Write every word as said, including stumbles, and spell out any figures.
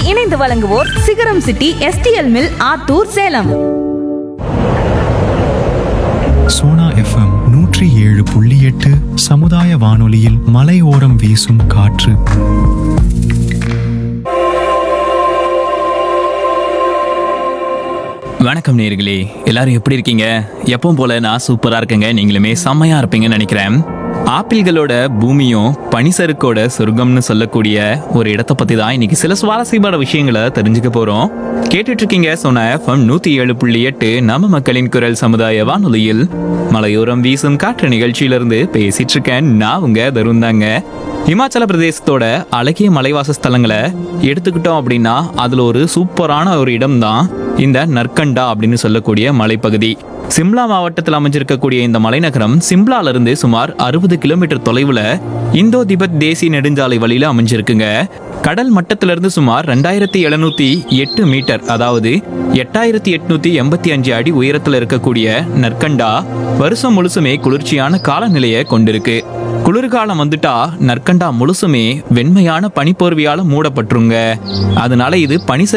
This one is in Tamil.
இணைந்து வழங்குவோர் சிகரம் city STL mill Attur Salem. Sona FM நூற்றி ஏழு புள்ளி எட்டு சமுதாய வானொலியில் மலையோரம் வீசும் காற்று. வணக்கம் நேயர்களே, எல்லாரும் எப்படி இருக்கீங்க? எப்பவும் போல நான் சூப்பரா இருக்கேங்க. நீங்களுமே செம்மையா இருப்பீங்கன்னு நினைக்கிறேன். ஆப்பிள்களோட பூமியும் பனிசறுக்கோட சொர்க்கம்னு சொல்லக்கூடிய ஒரு இடத்தை பத்தி தான் இன்னைக்கு சில சுவாரஸ்யமான விஷயங்களை தெரிஞ்சுக்க போறோம். கேட்டுட்டு இருக்கீங்க சோனா எஃப்எம் நூத்தி ஏழு புள்ளி எட்டு நம்ம மக்களின் குரல் சமுதாய வானொலியில் மலையோரம் வீசும் காற்று நிகழ்ச்சியிலிருந்து பேசிட்டு இருக்கேன். நான் உங்க தருண் தாங்க. இமாச்சல பிரதேசத்தோட அழகிய மலைவாச ஸ்தலங்களை எடுத்துக்கிட்டோம் அப்படின்னா அதுல ஒரு சூப்பரான ஒரு இடம் தான் இந்த நற்கண்டா அப்படின்னு சொல்லக்கூடிய மலைப்பகுதி. சிம்லா மாவட்டத்தில் அமைஞ்சிருக்கக்கூடிய இந்த மலைநகரம் சிம்லால இருந்து சுமார் அறுபது கிலோமீட்டர் தொலைவுல இந்தோ திபெத் தேசிய நெடுஞ்சாலை வழியில அமைஞ்சிருக்குங்க. கடல் மட்டத்திலிருந்து சுமார் ரெண்டாயிரத்தி எழுநூத்தி எட்டு மீட்டர், அதாவது எட்டாயிரத்தி எட்நூத்தி எண்பத்தி அஞ்சு அடி உயரத்துல இருக்கக்கூடிய நற்கண்டா வருஷம் முழுசுமே குளிர்ச்சியான காலநிலையை கொண்டிருக்கு. குளிர்காலம் வந்துட்டா நற்கண்டா முழுசுமே வெண்மையான பனிப்போர்வையால மூடப்பட்டுருங்க. அதனால இது பனிச